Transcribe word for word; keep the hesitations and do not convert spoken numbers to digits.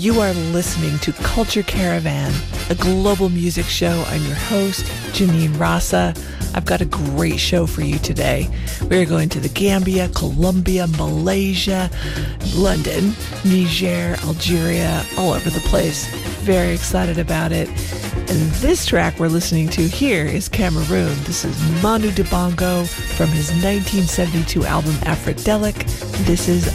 You are listening to Culture Caravan, a global music show. I'm your host, Janine Rasa. I've got a great show for you today. We're going to the Gambia, Colombia, Malaysia, London, Niger, Algeria, all over the place. Very excited about it. And this track we're listening to here is Cameroon. This is Manu Dibango from his nineteen seventy-two album Afrodelic. This is